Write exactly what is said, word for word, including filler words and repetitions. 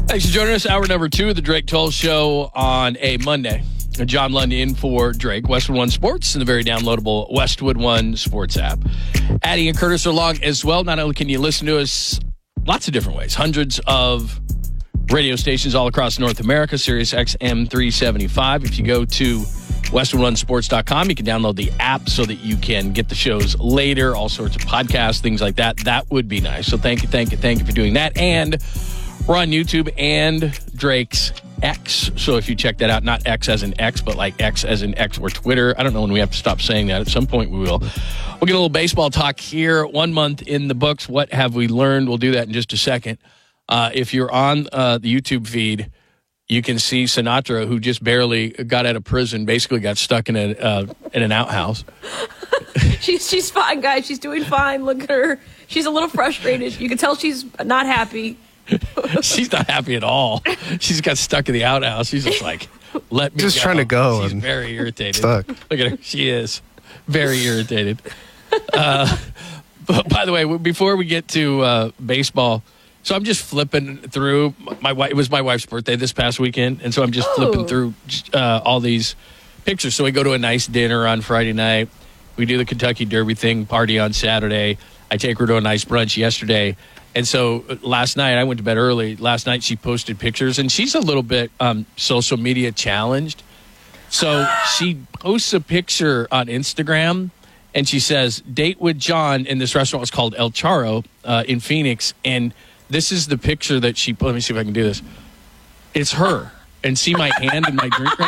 Thanks for joining us. Hour number two of the Drake Toll Show on a Monday. John Lund in for Drake. Westwood One Sports and the very downloadable Westwood One Sports app. Addie and Curtis are along as well. Not only can you listen to us lots of different ways, hundreds of radio stations all across North America, Sirius X M three seventy-five. If you go to westwood one sports dot com, you can download the app so that you can get the shows later, all sorts of podcasts, things like that. That would be nice. So thank you, thank you, thank you for doing that. And we're on YouTube and Drake's X. So if you check that out, not X as in X, but like X as in X or Twitter. I don't know when we have to stop saying that. At some point we will. We'll get a little baseball talk here. One month in the books. What have we learned? We'll do that in just a second. Uh, if you're on uh, the YouTube feed, you can see Sinatra, who just barely got out of prison, basically got stuck in a uh, in an outhouse. she's she's fine, guys. She's doing fine. Look at her. She's a little frustrated. You can tell she's not happy. She's not happy at all. She's got stuck in the outhouse. She's just like, let me just go. trying to go. She's very irritated. Stuck. Look at her. She is very irritated. Uh, but by the way, before we get to uh, baseball, so I'm just flipping through. My wife, it was my wife's birthday this past weekend, and so I'm just oh. flipping through uh, all these pictures. So we go to a nice dinner on Friday night. We do the Kentucky Derby thing, party on Saturday. I take her to a nice brunch yesterday. And so last night, I went to bed early. Last night, she posted pictures, and she's a little bit um, social media challenged. So she posts a picture on Instagram, and she says, date with John in this restaurant. It's called El Charro uh, in Phoenix. And this is the picture that she put. Let me see if I can do this. It's her. And see my hand and my drink right